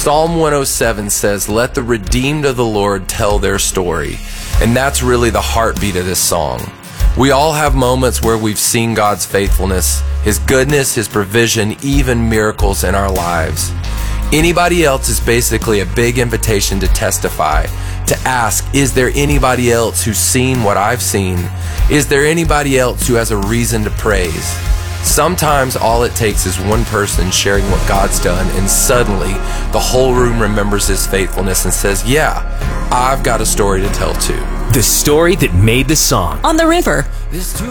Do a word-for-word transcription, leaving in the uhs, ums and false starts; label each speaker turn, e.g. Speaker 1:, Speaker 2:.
Speaker 1: Psalm one oh seven says, "Let the redeemed of the Lord tell their story." And that's really the heartbeat of this song. We all have moments where we've seen God's faithfulness, His goodness, His provision, even miracles in our lives. Anybody else is basically a big invitation to testify, to ask, is there anybody else who's seen what I've seen? Is there anybody else who has a reason to praise? Sometimes all it takes is one person sharing what God's done, and suddenly the whole room remembers His faithfulness and says, yeah, I've got a story to tell too.
Speaker 2: The story that made the song.
Speaker 3: On the River.
Speaker 1: This too